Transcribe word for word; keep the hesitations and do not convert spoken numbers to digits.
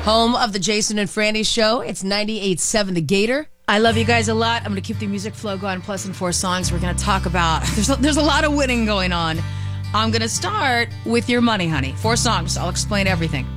Home of the Jason and Franny Show. It's ninety-eight point seven The Gator. I love you guys a lot. I'm going to keep the music flow going. Plus, in four songs, we're going to talk about... There's a, there's a lot of winning going on. I'm going to start with your money, honey. Four songs. I'll explain everything.